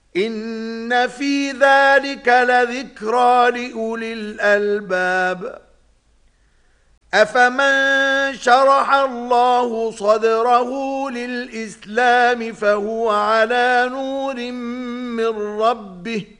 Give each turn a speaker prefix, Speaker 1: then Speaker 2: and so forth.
Speaker 1: إن في ذلك لذكرى لأولي الألباب أفمن شرح الله صدره للإسلام فهو على نور من ربه